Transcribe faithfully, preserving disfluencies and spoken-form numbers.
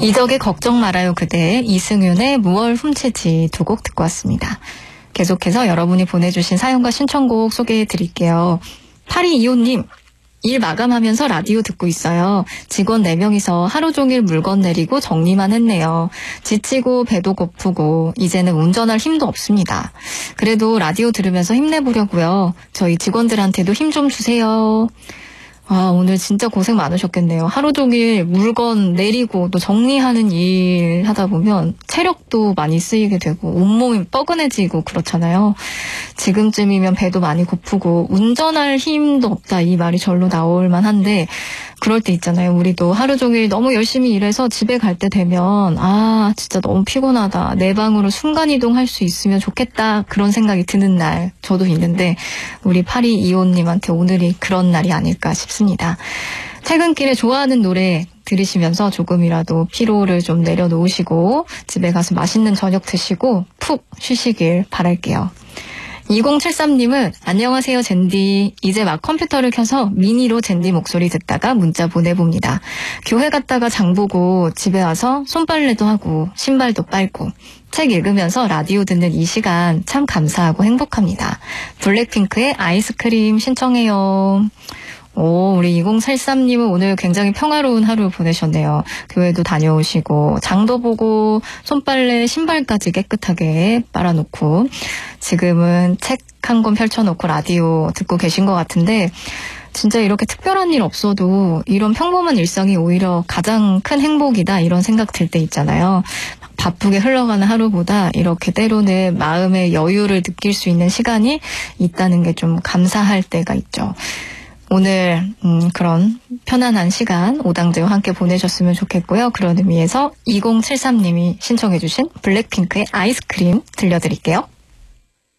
이적의 걱정 말아요 그대, 이승윤의 무얼 훔치지 두 곡 듣고 왔습니다. 계속해서 여러분이 보내주신 사연과 신청곡 소개해드릴게요. 팔이이오님, 일 마감하면서 라디오 듣고 있어요. 직원 네 명이서 하루 종일 물건 내리고 정리만 했네요. 지치고 배도 고프고 이제는 운전할 힘도 없습니다. 그래도 라디오 들으면서 힘내보려고요. 저희 직원들한테도 힘 좀 주세요. 아, 오늘 진짜 고생 많으셨겠네요. 하루 종일 물건 내리고 또 정리하는 일 하다 보면 체력도 많이 쓰이게 되고 온몸이 뻐근해지고 그렇잖아요. 지금쯤이면 배도 많이 고프고 운전할 힘도 없다, 이 말이 절로 나올 만한데, 그럴 때 있잖아요. 우리도 하루 종일 너무 열심히 일해서 집에 갈 때 되면 아, 진짜 너무 피곤하다, 내 방으로 순간이동할 수 있으면 좋겠다, 그런 생각이 드는 날 저도 있는데, 우리 팔이이오님한테 오늘이 그런 날이 아닐까 싶습니다. 퇴근길에 좋아하는 노래 들으시면서 조금이라도 피로를 좀 내려놓으시고 집에 가서 맛있는 저녁 드시고 푹 쉬시길 바랄게요. 이공칠삼님은 안녕하세요 젠디. 이제 막 컴퓨터를 켜서 미니로 젠디 목소리 듣다가 문자 보내봅니다. 교회 갔다가 장 보고 집에 와서 손빨래도 하고 신발도 빨고 책 읽으면서 라디오 듣는 이 시간 참 감사하고 행복합니다. 블랙핑크의 아이스크림 신청해요. 오, 우리 이공칠삼님은 오늘 굉장히 평화로운 하루 보내셨네요. 교회도 다녀오시고 장도 보고 손빨래 신발까지 깨끗하게 빨아놓고 지금은 책 한 권 펼쳐놓고 라디오 듣고 계신 것 같은데, 진짜 이렇게 특별한 일 없어도 이런 평범한 일상이 오히려 가장 큰 행복이다, 이런 생각 들 때 있잖아요. 바쁘게 흘러가는 하루보다 이렇게 때로는 마음의 여유를 느낄 수 있는 시간이 있다는 게 좀 감사할 때가 있죠. 오늘 음, 그런 편안한 시간 오당제와 함께 보내셨으면 좋겠고요. 그런 의미에서 이공칠삼님이 신청해 주신 블랙핑크의 아이스크림 들려드릴게요.